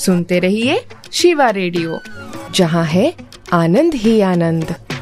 सुनते रहिए शिवा रेडियो, जहाँ है आनंद ही आनंद।